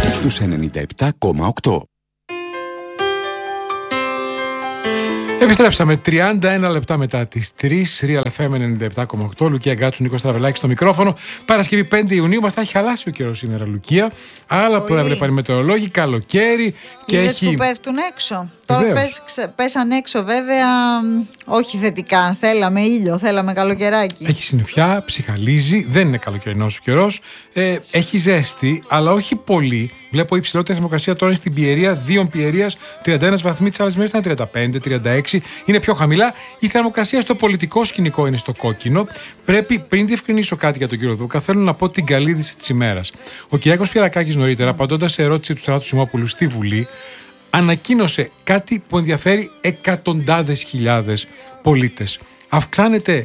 στους 97,8. Επιστρέψαμε 31 λεπτά μετά τις 3, Real FM 97,8. Λουκία Γκάτσου, Νίκος Στραβελάκης στο μικρόφωνο. Παρασκευή 5 Ιουνίου, μας θα έχει χαλάσει ο καιρός σήμερα, Λουκία. Άλλα που έβλεπαν οι μετεωρολόγοι, καλοκαίρι και έχει. Που πέφτουν έξω. Τώρα πέσαν έξω, βέβαια, όχι θετικά. Θέλαμε ήλιο, θέλαμε καλοκαιράκι. Έχει συννεφιά, ψυχαλίζει, δεν είναι καλοκαιρινός ο καιρός. Έχει ζέστη, αλλά όχι πολύ. Βλέπω η υψηλότερη θερμοκρασία τώρα είναι στην Πιερία, Δίων Πιερίας, 31 βαθμοί, τις άλλες μέρες ήταν 35, 36. Είναι πιο χαμηλά. Η θερμοκρασία στο πολιτικό σκηνικό είναι στο κόκκινο. Πρέπει, πριν διευκρινίσω κάτι για τον κύριο Δούκα, θέλω να πω την καλή είδηση της ημέρας. Ο Κυριάκος Πιερακάκης νωρίτερα, απαντώντας σε ερώτηση του Στράτου Σιμόπουλου στη Βουλή, ανακοίνωσε κάτι που ενδιαφέρει εκατοντάδες χιλιάδες πολίτες. Αυξάνεται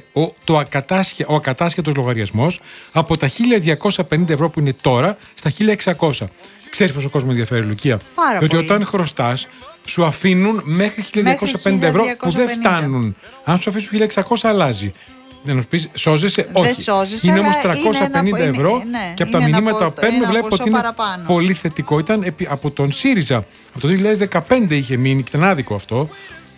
ο ακατάσχετος λογαριασμός από τα 1.250 ευρώ που είναι τώρα στα 1.600. Ξέρεις πόσο κόσμο ενδιαφέρει, Λουκία? Διότι όταν χρωστάς, σου αφήνουν μέχρι 1.250 ευρώ που δεν φτάνουν. Αν σου αφήσουν 1.600, αλλάζει. Δεν μου πεις, σώζεσαι? Όχι. Είναι όμως 350 ευρώ και από τα μηνύματα που παίρνω βλέπω ότι είναι πολύ θετικό. Ήταν από τον ΣΥΡΙΖΑ. Από το 2015 είχε μείνει και ήταν άδικο αυτό.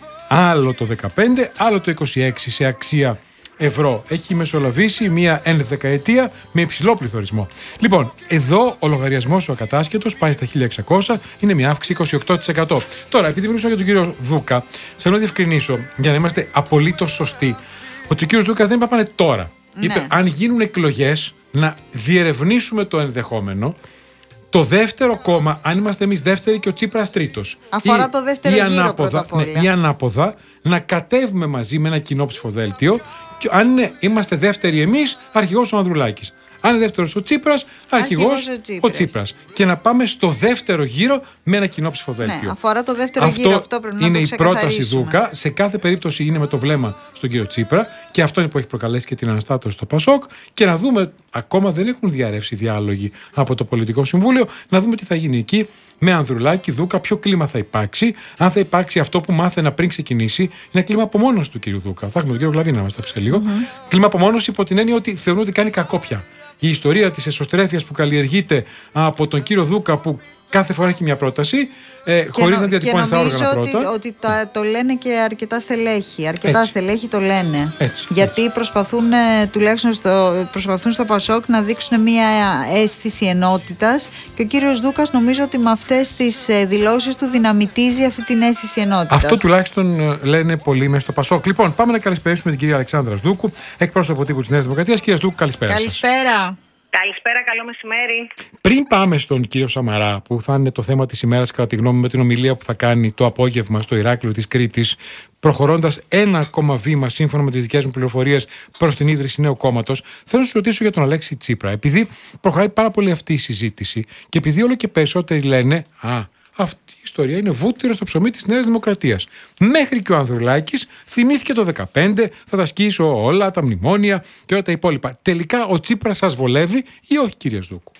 Άλλο το 15, άλλο το 26 σε αξία ευρώ. Έχει μεσολαβήσει μία ενδεκαετία με υψηλό πληθωρισμό. Λοιπόν, εδώ ο λογαριασμός ο ακατάσχετος πάει στα 1.600, είναι μια αύξηση 28%. Τώρα, επειδή μιλούσα για τον κύριο Δούκα, θέλω να διευκρινίσω, για να είμαστε απολύτως σωστοί, ότι ο κύριος Δούκας δεν είπαμε τώρα. Ναι. Είπε, αν γίνουν εκλογές, να διερευνήσουμε το ενδεχόμενο. Το δεύτερο κόμμα, αν είμαστε εμείς δεύτεροι και ο Τσίπρας τρίτος. Αφορά το δεύτερο γύρο πρώτα απ' όλα. Ή ανάποδα, να κατέβουμε μαζί με ένα κοινό ψηφοδέλτιο. Και αν είμαστε δεύτεροι εμείς, αρχηγός ο Ανδρουλάκης. Αν είναι δεύτερος ο Τσίπρας, αρχηγός ο Τσίπρας. Και να πάμε στο δεύτερο γύρο με ένα κοινό ψηφοδέλτιο. Ναι, αφορά το δεύτερο γύρο, αυτό πρέπει να το ξεκαθαρίσουμε. Είναι η πρόταση Δούκα. Σε κάθε περίπτωση είναι με το βλέμμα στον κύριο Τσίπρα. Και αυτό είναι που έχει προκαλέσει και την αναστάτωση στο ΠΑΣΟΚ. Και να δούμε, ακόμα δεν έχουν διαρρεύσει διάλογοι από το Πολιτικό Συμβούλιο, να δούμε τι θα γίνει εκεί. Με Ανδρουλάκη, Δούκα, ποιο κλίμα θα υπάρξει, αν θα υπάρξει αυτό που μάθαινα πριν ξεκινήσει, είναι κλίμα απομόνωση του κύριου Δούκα. Θα έχουμε τον κύριο Γλαβίνα να μας τα πει σε λίγο. Κλίμα απομόνωση υπό την έννοια ότι θεωρούν ότι κάνει κακό πια. Η ιστορία της εσωστρέφειας που καλλιεργείται από τον κύριο Δούκα, που κάθε φορά έχει μια πρόταση, χωρίς να διατυπώνει στα όργανα πρώτα. Νομίζω ότι το λένε και αρκετά στελέχη. Αρκετά στελέχη το λένε. Γιατί προσπαθούν, τουλάχιστον προσπαθούν στο ΠΑΣΟΚ να δείξουν μια αίσθηση ενότητας. Και ο κύριος Δούκας νομίζω ότι με αυτές τις δηλώσεις του δυναμητίζει αυτή την αίσθηση ενότητας. Αυτό τουλάχιστον λένε πολλοί μέσα στο ΠΑΣΟΚ. Λοιπόν, πάμε να καλησπερίσουμε την κυρία Αλεξάνδρα Δούκου, εκπρόσωπο τύπου της Νέας Δημοκρατίας. Κυρία Δούκου, καλησπέρα. Καλησπέρα. Καλησπέρα, καλό μεσημέρι. Πριν πάμε στον κύριο Σαμαρά, που θα είναι το θέμα της ημέρας, κατά τη γνώμη μου, με την ομιλία που θα κάνει το απόγευμα στο Ηράκλειο της Κρήτης, προχωρώντας ένα ακόμα βήμα, σύμφωνα με τις δικές μου πληροφορίες, προς την ίδρυση νέου κόμματος, θέλω να σου ρωτήσω για τον Αλέξη Τσίπρα. Επειδή προχωράει πάρα πολύ αυτή η συζήτηση και επειδή όλο και περισσότεροι λένε αυτή η ιστορία είναι βούτυρο στο ψωμί της Νέας Δημοκρατίας. Μέχρι και ο Ανδρουλάκης θυμήθηκε το 2015, θα τα σκίσω όλα, τα μνημόνια και όλα τα υπόλοιπα. Τελικά ο Τσίπρας σας βολεύει ή όχι, κύριε Δούκου?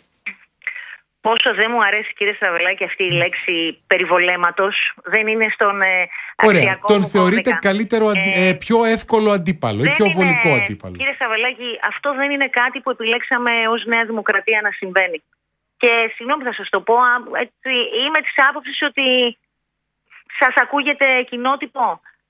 Πόσο δεν μου αρέσει, κύριε Στραβελάκη, αυτή η λέξη περιβολέματος. Δεν είναι στον Ωραία, τον θεωρείτε καλύτερο, πιο εύκολο αντίπαλο ή πιο βολικό αντίπαλο? Κύριε Στραβελάκη, αυτό δεν είναι κάτι που επιλέξαμε ως Νέα Δημοκρατία να συμβαίνει. Και συγγνώμη, θα σας το πω, έτσι, είμαι της άποψης ότι σας ακούγεται κοινότυπο.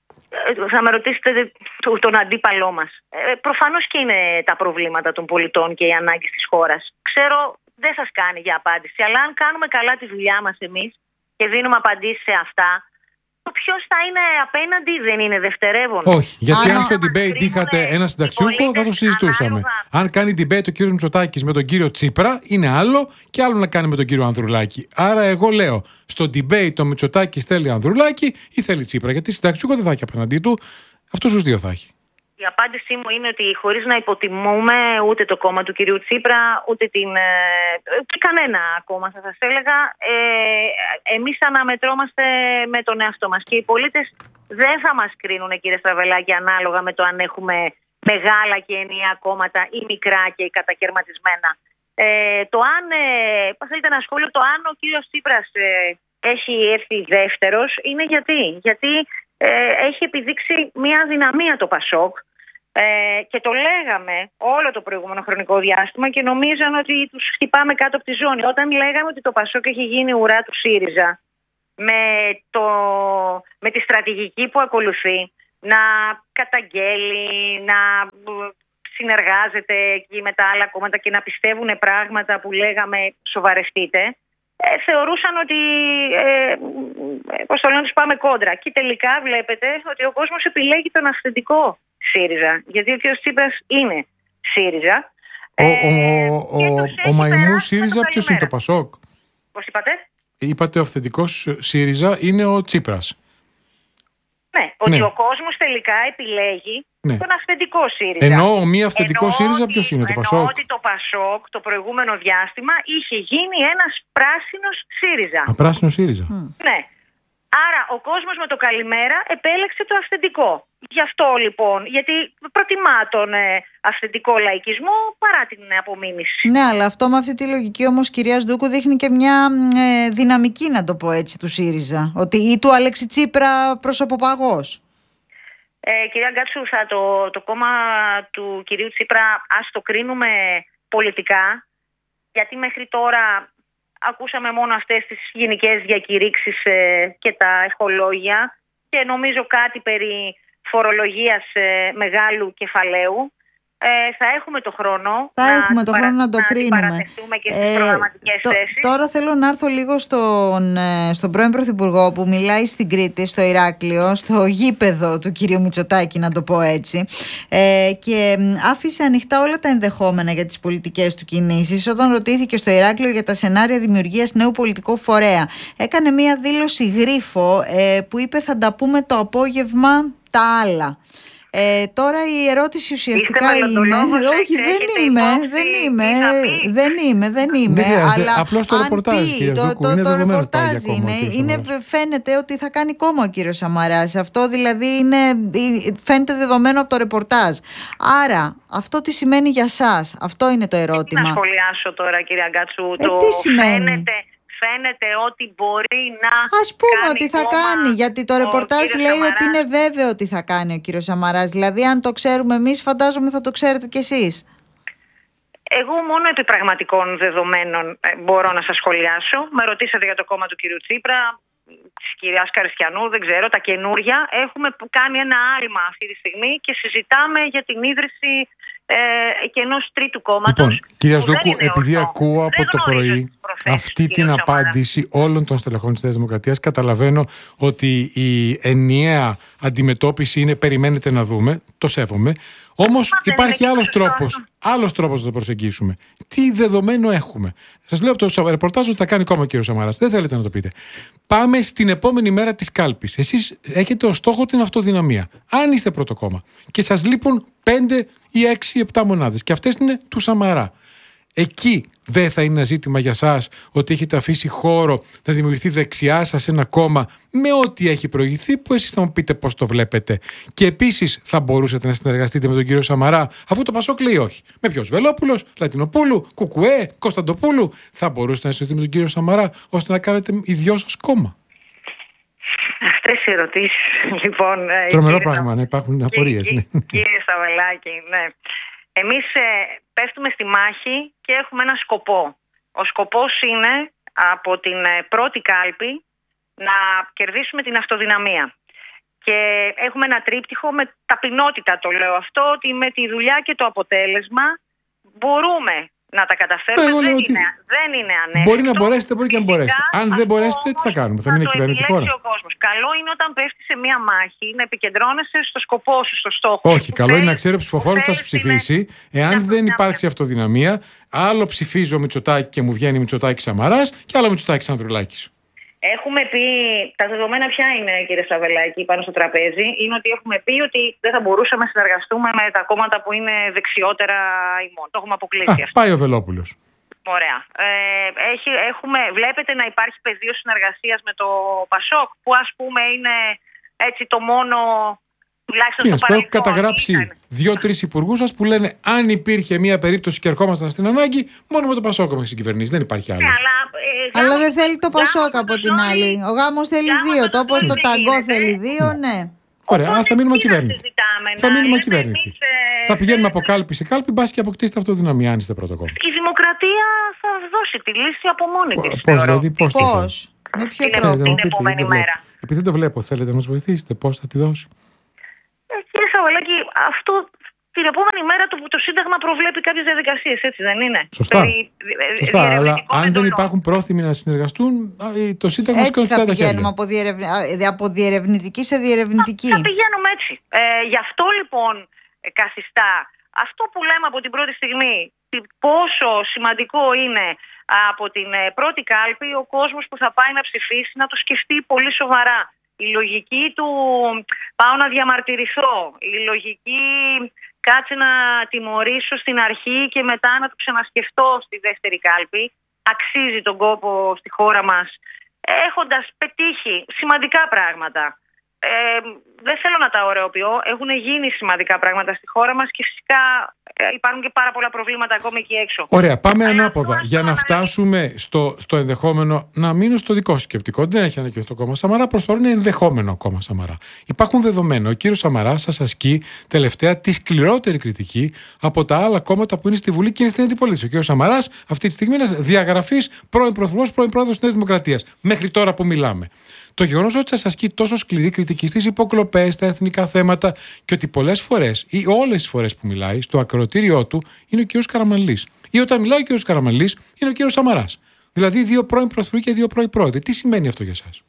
Θα με ρωτήσετε τον αντίπαλό μας. Προφανώς και είναι τα προβλήματα των πολιτών και οι ανάγκες της χώρας. Ξέρω, δεν σας κάνει για απάντηση, αλλά αν κάνουμε καλά τη δουλειά μας εμείς και δίνουμε απαντήσεις σε αυτά, το ποιος θα είναι απέναντι δεν είναι δευτερεύον. Όχι, γιατί αν στο debate είχατε ένα συνταξιούχο θα το συζητούσαμε. Αν κάνει debate ο κύριος Μητσοτάκης με τον κύριο Τσίπρα είναι άλλο και άλλο να κάνει με τον κύριο Ανδρουλάκη. Άρα εγώ λέω, στο debate ο Μητσοτάκης θέλει Ανδρουλάκη ή θέλει Τσίπρα, γιατί συνταξιούχο δεν θα έχει απέναντί του, αυτούς τους δύο θα έχει. Η απάντησή μου είναι ότι χωρίς να υποτιμούμε ούτε το κόμμα του κυρίου Τσίπρα, ούτε και κανένα κόμμα θα σας έλεγα, εμείς αναμετρώμαστε με τον εαυτό μας και οι πολίτες δεν θα μας κρίνουν, κύριε Στραβελάκη, ανάλογα με το αν έχουμε μεγάλα και ενιαία κόμματα ή μικρά και κατακαιρματισμένα. Το αν, θέλετε ένα σχόλιο, το αν ο κύριος Τσίπρας έχει έρθει δεύτερος είναι γιατί έχει επιδείξει μια αδυναμία το ΠΑΣΟΚ. Και το λέγαμε όλο το προηγούμενο χρονικό διάστημα και νομίζαν ότι τους χτυπάμε κάτω από τη ζώνη. Όταν λέγαμε ότι το Πασόκ έχει γίνει ουρά του ΣΥΡΙΖΑ με τη στρατηγική που ακολουθεί, να καταγγέλει, να συνεργάζεται εκεί με τα άλλα κόμματα και να πιστεύουν πράγματα που λέγαμε σοβαρευτείτε, θεωρούσαν ότι πώς το λένε, τους πάμε κόντρα. Και τελικά βλέπετε ότι ο κόσμος επιλέγει τον αυθεντικό ΣΥΡΙΖΑ, γιατί ο κ. Τσίπρας είναι ΣΥΡΙΖΑ. Ο μαϊμού ΣΥΡΙΖΑ ποιος είναι, το Πασόκ? Πώς είπατε? Είπατε ο αυθεντικός ΣΥΡΙΖΑ είναι ο Τσίπρας. Ναι, ότι ο κόσμος τελικά επιλέγει τον αυθεντικό ΣΥΡΙΖΑ. Ενώ ο μη αυθεντικός ΣΥΡΙΖΑ ποιος είναι, το Πασόκ? Ενώ ότι το Πασόκ το προηγούμενο διάστημα είχε γίνει ένας πράσινος ΣΥΡΙΖΑ. Πράσινος ΣΥΡΙΖΑ. Ναι. Άρα ο κόσμος με το καλημέρα επέλεξε το αυθεντικό. Γι' αυτό λοιπόν, γιατί προτιμά τον αυθεντικό λαϊκισμό παρά την απομίμηση. Ναι, αλλά αυτό με αυτή τη λογική όμως, κυρία Σντούκου, δείχνει και μια δυναμική, να το πω έτσι, του ΣΥΡΙΖΑ. Ότι ή του Αλέξη Τσίπρα προσωποπαγός. Κυρία Γκάτσου, το κόμμα του κυρίου Τσίπρα ας το κρίνουμε πολιτικά, γιατί μέχρι τώρα ακούσαμε μόνο αυτές τις γενικές διακηρύξεις και τα ευχολόγια και νομίζω κάτι περί φορολογίας μεγάλου κεφαλαίου. Θα έχουμε το χρόνο να το κρίνουμε. Παρατεχθούμε και στις προγραμματικές θέσεις. Τώρα θέλω να έρθω λίγο στον πρώην Πρωθυπουργό που μιλάει στην Κρήτη, στο Ηράκλειο, στο γήπεδο του κυρίου Μητσοτάκη, να το πω έτσι, και άφησε ανοιχτά όλα τα ενδεχόμενα για τις πολιτικές του κινήσεις. Όταν ρωτήθηκε στο Ηράκλειο για τα σενάρια δημιουργίας νέου πολιτικού φορέα, έκανε μία δήλωση γρίφο που είπε θα τα πούμε το απόγευμα τα άλλα. Τώρα η ερώτηση ουσιαστικά είναι. Όχι, δεν είμαι. Αλλά απλώς το ρεπορτάζ, το ρεπορτάζ είναι. Φαίνεται ότι θα κάνει κόμμα ο κύριος Σαμαράς. Αυτό δηλαδή φαίνεται δεδομένο από το ρεπορτάζ. Άρα, αυτό τι σημαίνει για σας? Αυτό είναι το ερώτημα. Να σχολιάσω τώρα, κυρία Γκάτσου. Τι σημαίνει? Φαίνεται ότι μπορεί να. Ας πούμε ότι θα κάνει, γιατί το ρεπορτάζ λέει ότι είναι βέβαιο ότι θα κάνει ο κύριος Σαμαράς. Δηλαδή, αν το ξέρουμε εμείς, φαντάζομαι θα το ξέρετε κι εσείς. Εγώ μόνο επί πραγματικών δεδομένων μπορώ να σας σχολιάσω. Με ρωτήσατε για το κόμμα του κυρίου Τσίπρα, της κυρίας Καριστιανού, δεν ξέρω, τα καινούρια. Έχουμε κάνει ένα άλμα αυτή τη στιγμή και συζητάμε για την ίδρυση και ενός τρίτου κόμματος. Λοιπόν, κυρία Σντούκου, επειδή ακούω από το πρωί αυτή την απάντηση όλων των στελεχών της Νέας Δημοκρατίας, καταλαβαίνω ότι η ενιαία αντιμετώπιση είναι περιμένετε να δούμε, το σέβομαι. Όμως υπάρχει άλλος τρόπος να το προσεγγίσουμε. Τι δεδομένο έχουμε? Σας λέω από το ρεπορτάζ ότι θα κάνει κόμμα ο κύριος Σαμαράς. Δεν θέλετε να το πείτε. Πάμε στην επόμενη μέρα της κάλπης. Εσείς έχετε ως στόχο την αυτοδυναμία. Αν είστε πρώτο κόμμα και σας λείπουν 5 ή 6 ή 7 μονάδες και αυτές είναι του Σαμαρά, εκεί δεν θα είναι ένα ζήτημα για σας ότι έχετε αφήσει χώρο να δημιουργηθεί δεξιά σας ένα κόμμα με ό,τι έχει προηγηθεί, που εσείς θα μου πείτε πώς το βλέπετε? Και επίσης θα μπορούσατε να συνεργαστείτε με τον κύριο Σαμαρά, αφού το Πασόκ λέει όχι? Με ποιος? Βελόπουλος, Λατινοπούλου, Κουκουέ, Κωνσταντοπούλου? Θα μπορούσατε να συνεργαστείτε με τον κύριο Σαμαρά ώστε να κάνετε οι δυο σας κόμμα? Αυτές οι ερωτήσεις, λοιπόν. Τρομερό πράγμα, να υπάρχουν απορίες. Κύριε Σαβελάκη, ναι. Εμείς πέφτουμε στη μάχη και έχουμε ένα σκοπό. Ο σκοπός είναι από την πρώτη κάλπη να κερδίσουμε την αυτοδυναμία. Και έχουμε ένα τρίπτυχο με ταπεινότητα, το λέω αυτό, ότι με τη δουλειά και το αποτέλεσμα μπορούμε να τα καταφέρουμε. Δεν είναι ανέφικτο. Μπορεί να μπορέσετε, μπορεί και να μπορέσετε. Αν δεν μπορέσετε, τι θα κάνουμε? Θα μείνει κυβερνητική χώρα. Καλό είναι όταν πέφτει σε μία μάχη να επικεντρώνεσαι στο σκοπό σου, στο στόχο. Όχι, καλό είναι να ξέρει ο ψηφοφόρος θα σε ψηφίσει. Εάν δεν υπάρξει αυτοδυναμία, άλλο ψηφίζω Μητσοτάκη και μου βγαίνει Μητσοτάκη Σαμαράς και άλλο Μητσοτάκη Ανδρουλάκης. Έχουμε πει, τα δεδομένα ποια είναι, κύριε Σαβελάκη, πάνω στο τραπέζι, είναι ότι έχουμε πει ότι δεν θα μπορούσαμε να συνεργαστούμε με τα κόμματα που είναι δεξιότερα ημών. Το έχουμε αποκλείσει αυτό. Πάει ο Βελόπουλος. Ωραία. Βλέπετε να υπάρχει πεδίο συνεργασίας με το Πασόκ, που ας πούμε είναι έτσι το μόνο. Έχω καταγράψει 2-3 υπουργούς σας που λένε αν υπήρχε μια περίπτωση και ερχόμασταν στην ανάγκη, μόνο με το Πασόκ έχουμε συγκυβερνήσει. Δεν υπάρχει άλλο. Αλλά δεν θέλει το Πασόκ από την άλλη. Ο γάμος θέλει 2. Όπως το ταγκό θέλει 2, ναι. Ωραία, θα μείνουμε κυβέρνητη. Θα μείνουμε κυβέρνητη. Θα πηγαίνουμε από κάλπη σε κάλπη, μπας και αποκτήσετε αυτοδυναμία, αν είστε πρώτο κόμμα. Η δημοκρατία θα δώσει τη λύση από μόνη της. Πώς δηλαδή, πώς? Με ποιο τρόπο? Την επόμενη μέρα. Επειδή δεν το βλέπω, θέλετε να μας βοηθήσετε, πώς θα τη δώσει? Κύριε Σαββαλάκη, αυτό την επόμενη μέρα το Σύνταγμα προβλέπει κάποιες διαδικασίες, έτσι δεν είναι? Σωστά. Σωστά, αλλά αν δεν υπάρχουν πρόθυμοι να συνεργαστούν, το Σύνταγμα έτσι θα πηγαίνουμε από διερευνητική σε διερευνητική. Θα πηγαίνουμε έτσι. Γι' αυτό λοιπόν καθιστά αυτό που λέμε από την πρώτη στιγμή, πόσο σημαντικό είναι από την πρώτη κάλπη ο κόσμος που θα πάει να ψηφίσει να το σκεφτεί πολύ σοβαρά. Η λογική του πάω να διαμαρτυρηθώ, η λογική κάτσε να τιμωρήσω στην αρχή και μετά να το ξανασκεφτώ στη δεύτερη κάλπη, αξίζει τον κόπο στη χώρα μας, έχοντας πετύχει σημαντικά πράγματα. Δεν θέλω να τα ωρεοποιώ, έχουν γίνει σημαντικά πράγματα στη χώρα μας και φυσικά υπάρχουν και πάρα πολλά προβλήματα ακόμη εκεί έξω. Ωραία, πάμε ανάποδα. Για να φτάσουμε στο ενδεχόμενο, να μείνω στο δικό σκεπτικό. Δεν έχει ανακοινωθεί το κόμμα Σαμαρά, προς το παρόν είναι ενδεχόμενο κόμμα Σαμαρά. Υπάρχουν δεδομένα. Ο κύριος Σαμαράς σας ασκεί τελευταία τη σκληρότερη κριτική από τα άλλα κόμματα που είναι στη Βουλή και είναι στην αντιπολίτευση. Ο κύριος Σαμαράς αυτή τη στιγμή είναι ένας διαγραφής πρώην πρωθυπουργός, πρώην πρόεδρος της Νέας Δημοκρατίας. Μέχρι τώρα που μιλάμε. Το γεγονός ότι σας ασκεί τόσο σκληρή κριτική στις υποκλοπές, στα εθνικά θέματα και ότι πολλές φορές ή όλες τις φορές που μιλάει, στο ακροατήριό του είναι ο κύριος Καραμανλής. Ή όταν μιλάει ο κύριος Καραμανλής είναι ο κύριος Σαμαράς. Δηλαδή δύο πρώην πρωθυπουργοί και δύο πρώην πρόεδροι. Τι σημαίνει αυτό για εσάς?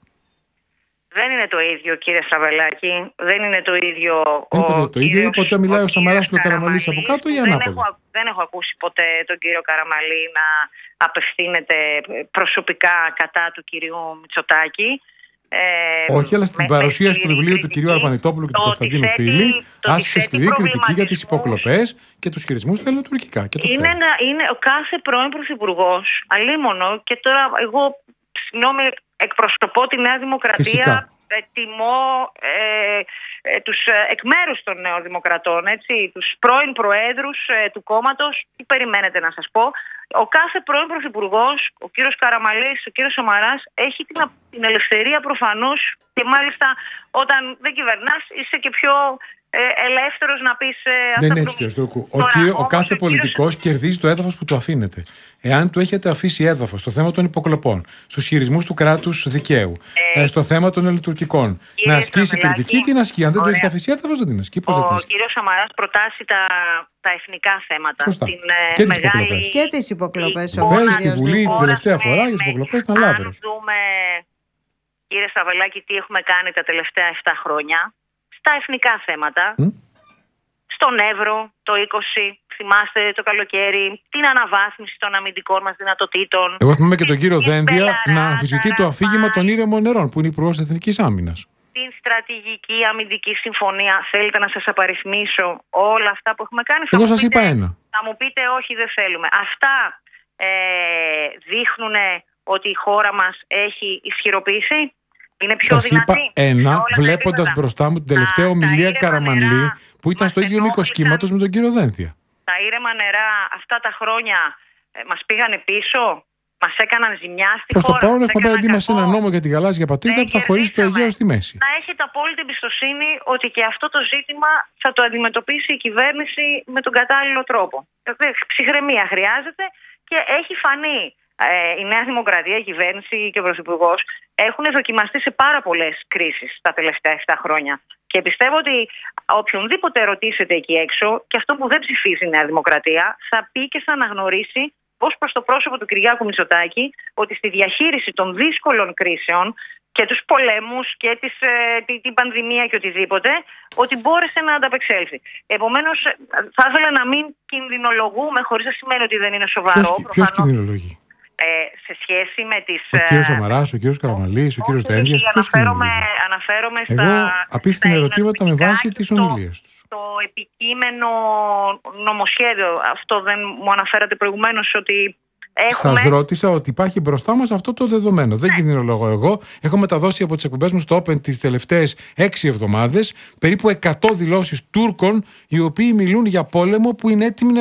Δεν είναι το ίδιο, κύριε Στραβελάκη. Δεν είναι το ίδιο. Το ίδιο, ποτέ μιλάει ο Σαμαράς και ο Καραμανλής από κάτω ή ανάποδα? Δεν έχω ακούσει ποτέ τον κύριο Καραμανλή να απευθύνεται προσωπικά κατά του κυρίου Μητσοτάκη. Όχι, αλλά στην παρουσίαση του βιβλίου του κυρίου Αρβανιτόπουλου και του Κωνσταντίνου Φίλη άσκησε σκληρή κριτική για τις υποκλοπές και τους χειρισμούς τελετουργικά. Είναι ο κάθε πρώην πρωθυπουργός, αλίμονο, και τώρα εγώ, συγγνώμη, εκπροσωπώ τη Νέα Δημοκρατία. Φυσικά. Τιμώ τους εκ μέρους των Νεοδημοκρατών, έτσι, τους πρώην προέδρους του κόμματος. Τι περιμένετε να σας πω? Ο κάθε πρώην πρωθυπουργός, ο κύριος Καραμανλής, ο κύριος Σαμαράς, έχει την ελευθερία προφανώς, και μάλιστα όταν δεν κυβερνάς είσαι και πιο ελεύθερος να πεις Δεν είναι έτσι, κύριε Στόκου. Ο κάθε πολιτικός κερδίζει το έδαφος που του αφήνεται. Εάν του έχετε αφήσει έδαφος στο θέμα των υποκλοπών, στους χειρισμούς του κράτους δικαίου, στο θέμα των ελλητουρκικών, να ασκήσει κριτική, την ασκεί. Αν δεν του έχετε αφήσει έδαφος, δεν την ασκεί. Πώς δεν την ασκεί? Ο κύριος Σαμαράς προτάσει τα εθνικά θέματα. Σωστά. Και τις υποκλοπές. Και τις υποκλοπές. Στη Βουλή την τελευταία φορά για τις υποκλοπές ήταν λάβερος. Αν δούμε, κύριε Στραβελάκη, τι έχουμε κάνει τα τελευταία 7 χρόνια στα εθνικά θέματα, στον Εύρο το 20, θυμάστε το καλοκαίρι, την αναβάθμιση των αμυντικών μας δυνατοτήτων. Εγώ θυμάμαι και τον κύριο Δένδια να αμφισβητεί το αφήγημα των ήρεμων νερών, που είναι υπουργός Εθνικής Άμυνας. Την στρατηγική αμυντική συμφωνία. Θέλετε να σας απαριθμίσω όλα αυτά που έχουμε κάνει? Εγώ σας είπα ένα. Θα μου πείτε όχι, δεν θέλουμε. Αυτά δείχνουν ότι η χώρα μας έχει ισχυροποίηση. Είναι πιο σας δυνατή. Είπα ένα, βλέποντας μπροστά μου την τελευταία ομιλία Καραμανλή, που ήταν στο ίδιο μήκος κύματος με τον κύριο Δένδια. Τα ήρεμα νερά αυτά τα χρόνια μας πήγανε πίσω, μας έκαναν ζημιά στη προς χώρα. Προς το παρόν έχουμε απέναντί μας ένα νόμο για τη γαλάζια πατρίδα που θα χωρίσει το Αιγαίο στη μέση. Να έχετε απόλυτη εμπιστοσύνη ότι και αυτό το ζήτημα θα το αντιμετωπίσει η κυβέρνηση με τον κατάλληλο τρόπο. Ψυχραιμία χρειάζεται και έχει φανεί. Η Νέα Δημοκρατία, η κυβέρνηση και ο Πρωθυπουργός έχουν δοκιμαστεί σε πάρα πολλές κρίσεις τα τελευταία 7 χρόνια. Και πιστεύω ότι οποιονδήποτε ρωτήσετε εκεί έξω, και αυτό που δεν ψηφίζει η Νέα Δημοκρατία, θα πει και θα αναγνωρίσει ως προς το πρόσωπο του Κυριάκου Μητσοτάκη ότι στη διαχείριση των δύσκολων κρίσεων και τους πολέμους και την πανδημία και οτιδήποτε, ότι μπόρεσε να ανταπεξέλθει. Επομένως, θα ήθελα να μην κινδυνολογούμε, χωρίς να σημαίνει ότι δεν είναι σοβαρό. Ποιος κινδυνολογεί? Σε σχέση με τις... Ο κύριος Σαμαράς, ο κύριος Καραμανλής, ο κύριος Δένδιας, ποιος αναφέρομαι Εγώ απίφθηνα ερωτήματα με βάση τις ομιλίες τους. Το επικείμενο νομοσχέδιο, αυτό δεν μου αναφέρατε προηγουμένως, ότι Σας ρώτησα ότι υπάρχει μπροστά μας αυτό το δεδομένο. Δεν κινδυνολογώ εγώ. Έχω μεταδώσει από τις εκπομπές μου στο Open τις τελευταίες 6 εβδομάδες περίπου 100 δηλώσεις Τούρκων οι οποίοι μιλούν για πόλεμο που είναι έτοιμοι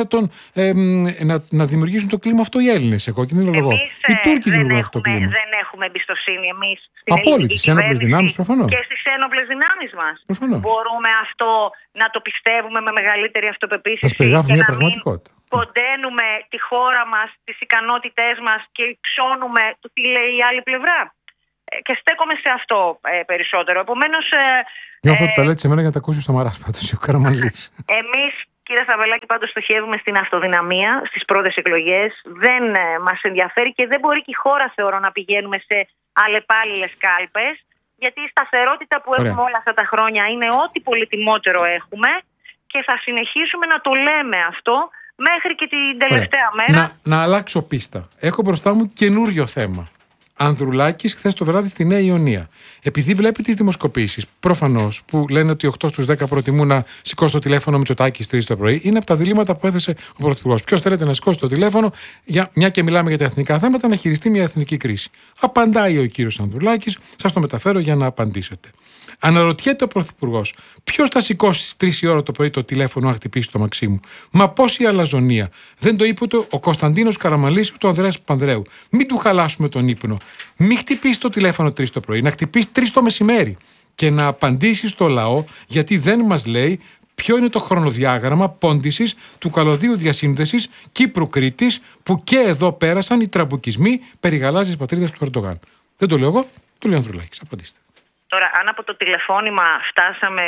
να δημιουργήσουν το κλίμα αυτό οι Έλληνες. Εγώ κινδυνολογώ. Οι Τούρκοι δημιουργούν αυτό το κλίμα. Δεν έχουμε εμπιστοσύνη εμείς στην απόλυτη, στις ένοπλες δυνάμεις προφανώς. Και στις ένοπλες δυνάμεις μας. Προφανώς. Μπορούμε αυτό να το πιστεύουμε με μεγαλύτερη αυτοπεποίθηση. Σας περιγράφω μια πραγματικότητα. Κοντένουμε τη χώρα μας, τις ικανότητές μας και υψώνουμε το τι λέει η άλλη πλευρά. Και στέκομαι σε αυτό περισσότερο. Επομένως. Νιώθω ότι τα λέτε σε μένα για να τα ακούσει ο Σαμαράς, πάντως, ο Καραμανλής. Εμείς, κύριε Στραβελάκη, πάντως στοχεύουμε στην αυτοδυναμία στις πρώτες εκλογές. Δεν μας ενδιαφέρει και δεν μπορεί και η χώρα, θεωρώ, να πηγαίνουμε σε αλλεπάλληλες κάλπες. Γιατί η σταθερότητα που έχουμε όλα αυτά τα χρόνια είναι ό,τι πολυτιμότερο έχουμε και θα συνεχίσουμε να το λέμε αυτό. Μέχρι και την τελευταία μέρα. Να αλλάξω πίστα. Έχω μπροστά μου καινούριο θέμα. Ανδρουλάκης χθες το βράδυ στη Νέα Ιωνία. Επειδή βλέπει τις δημοσκοπήσεις, προφανώς που λένε ότι 8 στους 10 προτιμούν να σηκώσει το τηλέφωνο Μητσοτάκης 3 το πρωί, είναι από τα διλήμματα που έθεσε ο Πρωθυπουργός. Ποιος θέλετε να σηκώσει το τηλέφωνο, μια και μιλάμε για τα εθνικά θέματα, να χειριστεί μια εθνική κρίση. Απαντάει ο κύριος Ανδρουλάκης, σας το μεταφέρω για να απαντήσετε. Αναρωτιέται ο Πρωθυπουργός, ποιος θα σηκώσει στις 3 η ώρα το πρωί το τηλέφωνο να χτυπήσει το Μαξίμου. Μα πόση αλαζονία. Δεν το είπε ούτε ο Κωνσταντίνος Καραμανλής ούτε ο Ανδρέας Παπανδρέου. Μην του χαλάσουμε τον ύπνο. Μην χτυπήσει το τηλέφωνο 3 το πρωί, να χτυπήσει 3 το μεσημέρι. Και να απαντήσει στο λαό, γιατί δεν μας λέει ποιο είναι το χρονοδιάγραμμα πόντισης του καλωδίου διασύνδεσης Κύπρου-Κρήτης, που και εδώ πέρασαν οι τραμπουκισμοί περί γαλάζιας πατρίδας του Ερντογάν. Δεν το λέω εγώ, το λέει ο Ανδρουλάκης. Απαντήστε. Τώρα, αν από το τηλεφώνημα φτάσαμε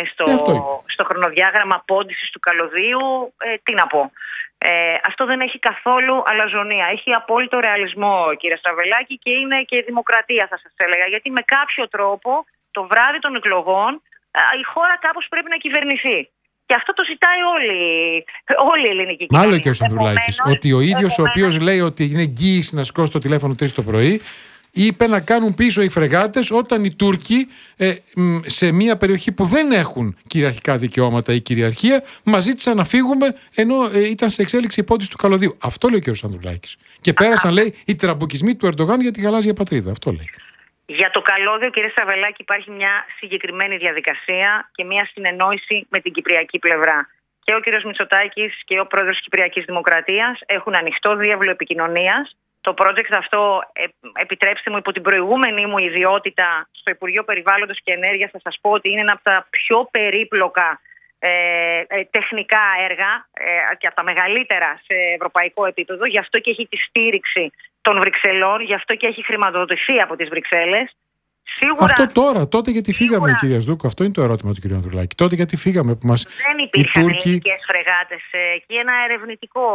στο χρονοδιάγραμμα πόντισης του καλωδίου, τι να πω. Αυτό δεν έχει καθόλου αλαζονία. Έχει απόλυτο ρεαλισμό, κύριε Στραβελάκη, και είναι και δημοκρατία, θα σας έλεγα. Γιατί με κάποιο τρόπο, το βράδυ των εκλογών, η χώρα κάπως πρέπει να κυβερνηθεί. Και αυτό το ζητάει όλη η ελληνική κοινωνία. Μάλλον και ο Ανδρουλάκης, ότι ο ίδιος ο οποίος λέει ότι είναι εγγύηση να σηκώσει το τηλέφωνο 3 το πρωί, είπε να κάνουν πίσω οι φρεγάτες όταν οι Τούρκοι σε μια περιοχή που δεν έχουν κυριαρχικά δικαιώματα ή κυριαρχία μας ζήτησαν να φύγουμε ενώ ήταν σε εξέλιξη υπότιτλοι του καλωδίου. Αυτό λέει ο κ. Ανδρουλάκης. Και πέρασαν, λέει, οι τραμπουκισμοί του Ερντογάν για τη γαλάζια πατρίδα. Αυτό λέει. Για το καλώδιο, κύριε Στραβελάκη, υπάρχει μια συγκεκριμένη διαδικασία και μια συνεννόηση με την κυπριακή πλευρά. Και ο κ. Μητσοτάκης και ο πρόεδρος της Κυπριακής Δημοκρατίας έχουν ανοιχτό διάβλο επικοινωνίας. Το project αυτό, επιτρέψτε μου, υπό την προηγούμενη μου ιδιότητα στο Υπουργείο Περιβάλλοντος και Ενέργειας, θα σας πω ότι είναι ένα από τα πιο περίπλοκα τεχνικά έργα και από τα μεγαλύτερα σε ευρωπαϊκό επίπεδο. Γι' αυτό και έχει τη στήριξη των Βρυξελών, γι' αυτό και έχει χρηματοδοτηθεί από τις Βρυξέλλες. Σίγουρα, αυτό τώρα, τότε γιατί φύγαμε, κυρία Σδούκου, αυτό είναι το ερώτημα του κυρίου Ανδρουλάκη. Τότε γιατί φύγαμε που μας. Δεν υπήρχαν ελληνικές φρεγάτες εκεί. Ένα ερευνητικό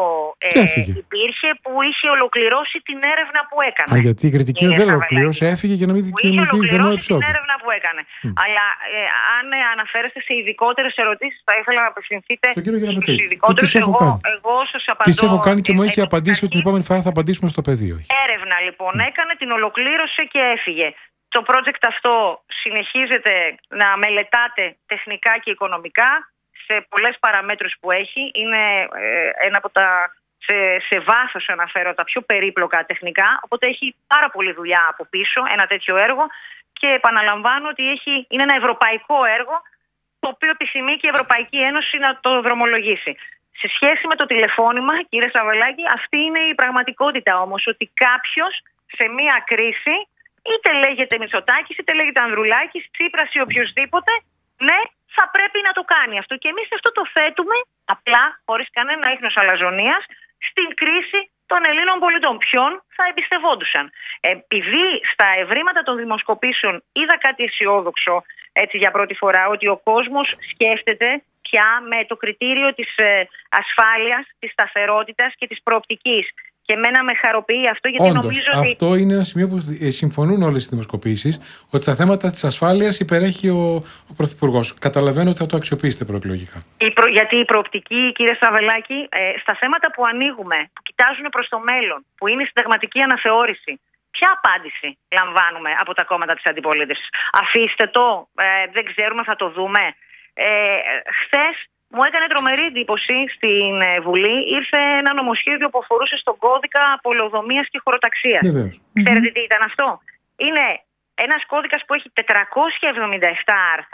υπήρχε που είχε ολοκληρώσει την έρευνα που έκανε. Γιατί η κριτική δεν ολοκλήρωσε, έφυγε για να μην δικαιολογηθεί δεν την έρευνα που έκανε. Αλλά αν αναφέρεστε σε ειδικότερες ερωτήσεις, θα ήθελα να απευθυνθείτε στους ειδικότερους. Εγώ σας απαντώ. Τις έχω κάνει και μου έχει απαντήσει ότι την επόμενη φορά θα απαντήσουμε στο πεδίο. Έρευνα λοιπόν έκανε, την ολοκλήρωσε και έφυγε. Το project αυτό συνεχίζεται να μελετάται τεχνικά και οικονομικά σε πολλές παραμέτρους που έχει. Είναι ένα από τα, σε βάθος αναφέρω, τα πιο περίπλοκα τεχνικά. Οπότε έχει πάρα πολλή δουλειά από πίσω ένα τέτοιο έργο και επαναλαμβάνω ότι είναι ένα ευρωπαϊκό έργο το οποίο επιθυμεί και η Ευρωπαϊκή Ένωση να το δρομολογήσει. Σε σχέση με το τηλεφώνημα, κύριε Στραβελάκη, αυτή είναι η πραγματικότητα όμως, ότι κάποιος σε μία κρίση, είτε λέγεται Μητσοτάκης, είτε λέγεται Ανδρουλάκης, Τσίπρας ή οποιοδήποτε, ναι, θα πρέπει να το κάνει αυτό. Και εμείς αυτό το θέτουμε απλά, χωρίς κανένα ίχνος αλαζονίας, στην κρίση των Ελλήνων πολιτών. Ποιον θα εμπιστευόντουσαν. Επειδή στα ευρήματα των δημοσκοπήσεων είδα κάτι αισιόδοξο, έτσι για πρώτη φορά, ότι ο κόσμος σκέφτεται πια με το κριτήριο της ασφάλειας, της σταθερότητας και της προοπτικής. Και εμένα με χαροποιεί αυτό, γιατί όντως, νομίζω ότι. Αυτό είναι ένα σημείο που συμφωνούν όλες οι δημοσκοπήσεις, ότι στα θέματα της ασφάλειας υπερέχει ο Πρωθυπουργός. Καταλαβαίνω ότι θα το αξιοποιήσετε προεκλογικά. Γιατί η προοπτική, κύριε Στραβελάκη, στα θέματα που ανοίγουμε, που κοιτάζουν προς το μέλλον, που είναι η συνταγματική αναθεώρηση, ποια απάντηση λαμβάνουμε από τα κόμματα της αντιπολίτευσης? Αφήστε το, δεν ξέρουμε, θα το δούμε. Χθες μου έκανε τρομερή εντύπωση στην Βουλή. Ήρθε ένα νομοσχέδιο που αφορούσε στον κώδικα πολεοδομίας και χωροταξίας. Ξέρετε τι ήταν αυτό? Είναι ένας κώδικας που έχει 477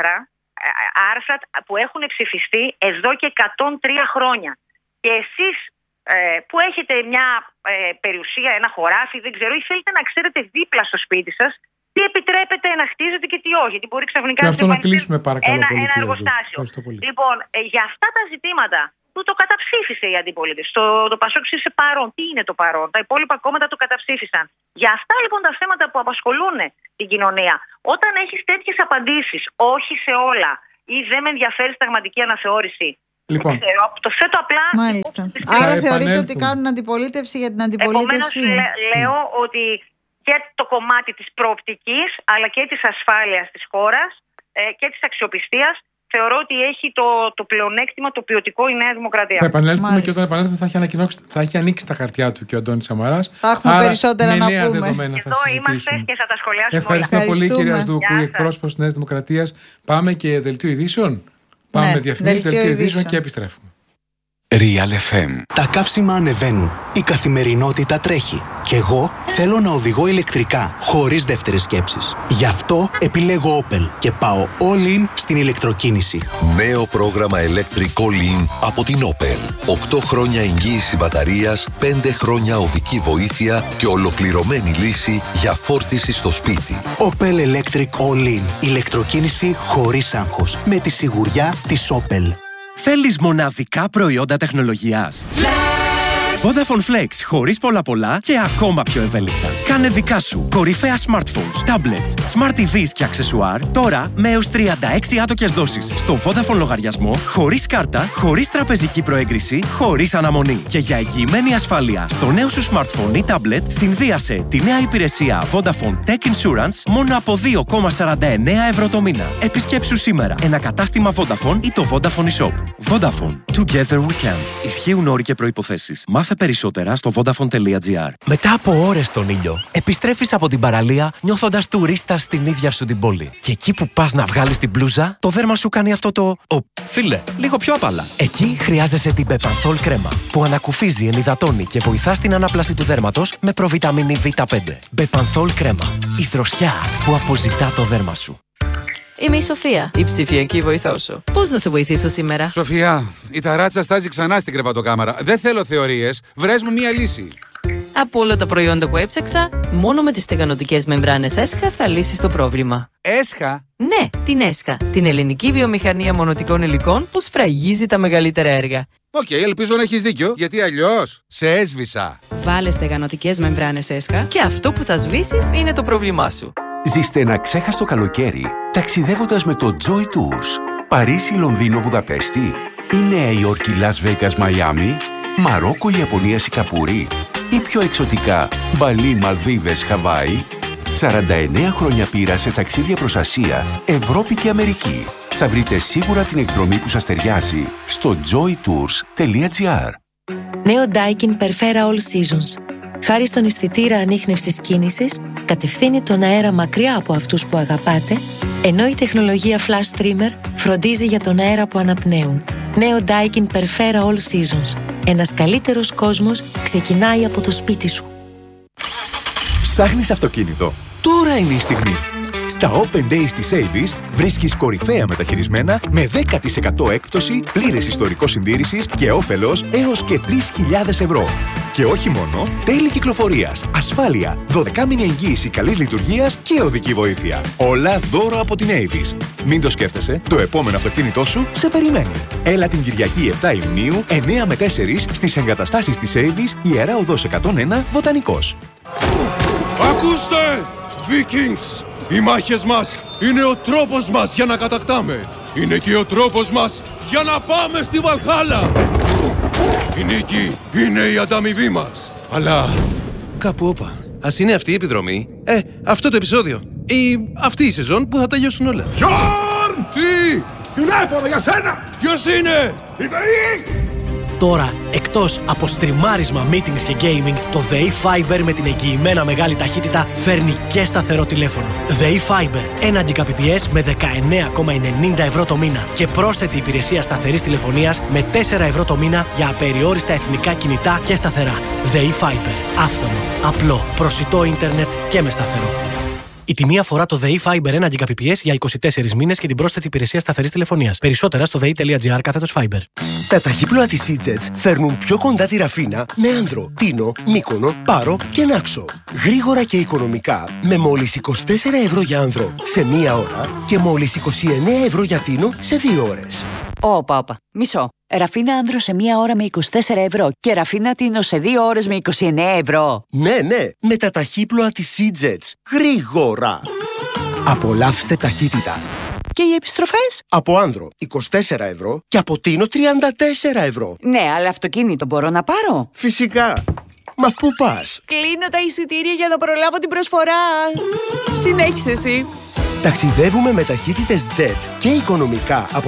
άρθρα που έχουν ψηφιστεί εδώ και 103 χρόνια. Και εσείς που έχετε μια περιουσία, ένα χωράφι, δεν ξέρω, ή θέλετε να ξέρετε δίπλα στο σπίτι σας τι επιτρέπεται να χτίζετε και τι όχι. Γιατί μπορεί ξαφνικά να κλείσουμε, παρακαλώ, ένα εργοστάσιο. Λοιπόν, για αυτά τα ζητήματα που το καταψήφισε η αντιπολίτευση. Το Πασόκ ψήφισε παρόν. Τι είναι το παρόν? Τα υπόλοιπα κόμματα το καταψήφισαν. Για αυτά λοιπόν τα θέματα που απασχολούν την κοινωνία, όταν έχεις τέτοιες απαντήσεις, όχι σε όλα, ή δεν με ενδιαφέρει συνταγματική αναθεώρηση. Λοιπόν. Ξέρω, το θέτω απλά. Μάλιστα. Άρα θεωρείτε ότι κάνουν αντιπολίτευση για την αντιπολίτευση? Επομένως, λέω ότι και το κομμάτι της προοπτικής, αλλά και της ασφάλειας της χώρας και της αξιοπιστίας, θεωρώ ότι έχει το πλεονέκτημα, το ποιοτικό, η Νέα Δημοκρατία. Θα επανέλθουμε και όταν επανέλθουμε θα έχει ανοίξει τα χαρτιά του και ο Αντώνης Σαμαράς. Θα έχουμε περισσότερα να νέα πούμε. Δεδομένα εδώ είμαστε και θα τα σχολιάσουμε. Ευχαριστώ πολύ, κυρία Ασδούκου, εκπρόσωπος της Νέας Δημοκρατίας. Πάμε και δελτίο ειδήσεων. Πάμε διαφημίσεις, δελτίο ειδήσεων και επιστρέφουμε. Real FM. Τα καύσιμα ανεβαίνουν. Η καθημερινότητα τρέχει. Και εγώ θέλω να οδηγώ ηλεκτρικά, χωρίς δεύτερες σκέψεις. Γι' αυτό επιλέγω Opel και πάω all in στην ηλεκτροκίνηση. Νέο πρόγραμμα Electric All In από την Opel. 8 χρόνια εγγύηση μπαταρίας, 5 χρόνια οδική βοήθεια και ολοκληρωμένη λύση για φόρτιση στο σπίτι. Opel Electric All In. Ηλεκτροκίνηση χωρίς άγχος. Με τη σιγουριά της Opel. Θέλεις μοναδικά προϊόντα τεχνολογίας? Vodafone Flex, χωρίς πολλά και ακόμα πιο ευέλικτα. Κάνε δικά σου κορυφαία smartphones, tablets, smart TVs και αξεσουάρ τώρα με έως 36 άτοκες δόσεις στο Vodafone λογαριασμό, χωρίς κάρτα, χωρίς τραπεζική προέγκριση, χωρίς αναμονή. Και για εγγυημένη ασφάλεια στο νέο σου smartphone ή tablet, συνδύασε τη νέα υπηρεσία Vodafone Tech Insurance μόνο από 2,49 ευρώ το μήνα. Επισκέψου σήμερα ένα κατάστημα Vodafone ή το Vodafone eShop. Vodafone. Together we can. Ισχύουν όροι και προϋποθέσεις. Μάθε περισσότερα στο Vodafone.gr. Μετά από ώρες στον ήλιο, επιστρέφεις από την παραλία νιώθοντας τουρίστας στην ίδια σου την πόλη. Και εκεί που πας να βγάλεις την μπλούζα, το δέρμα σου κάνει αυτό το φίλε, λίγο πιο απαλά. Εκεί χρειάζεσαι την Bepanthol κρέμα, που ανακουφίζει, ενυδατώνει και βοηθά στην ανάπλαση του δέρματος με προβιταμίνη Β5. Bepanthol κρέμα. Η δροσιά που αποζητά το δέρμα σου. Είμαι η Σοφία, η ψηφιακή βοηθό σου. Πώς να σε βοηθήσω σήμερα? Σοφία, η ταράτσα στάζει ξανά στην κρεβατοκάμαρα. Δεν θέλω θεωρίες. Βρες μου μία λύση. Από όλα τα προϊόντα που έψαξα, μόνο με τις στεγανοτικές μεμβράνες ΕΣΧΑ θα λύσεις το πρόβλημα. ΕΣΧΑ? Ναι, την ΕΣΧΑ, την ελληνική βιομηχανία μονοτικών υλικών που σφραγίζει τα μεγαλύτερα έργα. Οκ, ελπίζω να έχεις δίκιο, γιατί αλλιώς σε έσβησα. Βάλε στεγανοτικές μεμβράνες ΕΣΧΑ και αυτό που θα σβήσεις είναι το πρόβλημά σου. Ζήστε ένα ξέχαστο καλοκαίρι ταξιδεύοντας με το Joy Tours. Παρίσι, Λονδίνο, Βουδαπέστη ή Νέα Υόρκη, Las Vegas, Μαϊάμι, Μαρόκο, Ιαπωνία, Σιγκαπούρη ή πιο εξωτικά Μπαλί, Μαλδίβες, Χαβάη. 49 χρόνια πείρα σε ταξίδια προς Ασία, Ευρώπη και Αμερική. Θα βρείτε σίγουρα την εκδρομή που σας ταιριάζει στο joytours.gr. Νέο Daikin Perfera All Seasons. Χάρη στον αισθητήρα ανίχνευσης κίνησης, κατευθύνει τον αέρα μακριά από αυτούς που αγαπάτε, ενώ η τεχνολογία Flash Streamer φροντίζει για τον αέρα που αναπνέουν. Νέο Daikin Perfera All Seasons. Ένας καλύτερος κόσμος ξεκινάει από το σπίτι σου. Ψάχνεις αυτοκίνητο? Τώρα είναι η στιγμή. Στα Open Days της Avis βρίσκεις κορυφαία μεταχειρισμένα με 10% έκπτωση, πλήρες ιστορικό συντήρησης και όφελος έως και 3.000 ευρώ. Και όχι μόνο, τέλη κυκλοφορίας, ασφάλεια, 12μηνη εγγύηση καλής λειτουργίας και οδική βοήθεια. Όλα δώρο από την Avis. Μην το σκέφτεσαι, το επόμενο αυτοκίνητό σου σε περιμένει. Έλα την Κυριακή 7 Ιουνίου, 9 με 4 στις εγκαταστάσεις της Avis, Ιερά Οδός 101, Βοτανικός. Ακούστε, Vikings! Οι μάχες μας είναι ο τρόπος μας για να κατακτάμε. Είναι και ο τρόπος μας για να πάμε στη Βαλχάλα. Η νίκη είναι η ανταμοιβή μας. Αλλά κάπου όπα. Ας είναι αυτή η επιδρομή, αυτό το επεισόδιο ή αυτή η σεζόν που θα τελειώσουν όλα. Γιόρν! Τι! Τηλέφωνο για σένα! Ποιος είναι? Η ΔΕΗ! Τώρα, εκτός από στριμάρισμα, meetings και gaming, το ΔΕΗ Fiber με την εγγυημένα μεγάλη ταχύτητα φέρνει και σταθερό τηλέφωνο. ΔΕΗ Fiber, 1 Gbps με 19,90 ευρώ το μήνα και πρόσθετη υπηρεσία σταθερής τηλεφωνίας με 4 ευρώ το μήνα για απεριόριστα εθνικά κινητά και σταθερά. ΔΕΗ Fiber. Άφθονο, απλό, προσιτό ίντερνετ και με σταθερό. Η τιμή αφορά το ΔΕΗ Fiber 1 Gbps για 24 μήνες και την πρόσθετη υπηρεσία σταθερής τηλεφωνίας. Περισσότερα στο dei.gr/Fiber. Τα ταχύπλοα της EasyJet φέρνουν πιο κοντά τη Ραφίνα με Άνδρο, Τίνο, Μύκονο, Πάρο και Νάξο. Γρήγορα και οικονομικά με μόλις 24 ευρώ για Άνδρο σε 1 ώρα και μόλις 29 ευρώ για Τίνο σε 2 ώρες. Όπα. Μισό. Ραφίνα Άνδρο σε 1 ώρα με 24 ευρώ και Ραφίνα Τίνο σε 2 ώρες με 29 ευρώ. Ναι, με τα ταχύπλοα της EasyJet. Γρήγορα. Απολαύστε ταχύτητα. Και οι επιστροφές? Από Άνδρο 24 ευρώ και από Τίνο 34 ευρώ. Ναι, αλλά αυτοκίνητο μπορώ να πάρω? Φυσικά. Μα πού πας? Κλείνω τα εισιτήρια για να προλάβω την προσφορά. Συνέχισε εσύ. Ταξιδεύουμε με ταχύτητες jet και οικονομικά από